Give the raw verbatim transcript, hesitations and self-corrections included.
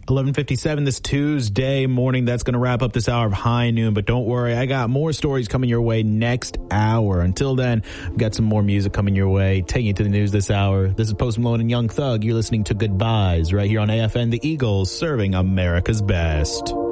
eleven fifty-seven this Tuesday morning. That's going to wrap up this hour of High Noon. But don't worry, I got more stories coming your way next hour. Until then, I've got some more music coming your way. Taking you to the news this hour. This is Post Malone and Young Thug. You're listening to Goodbyes right here on A F N, the Eagles, serving America's best.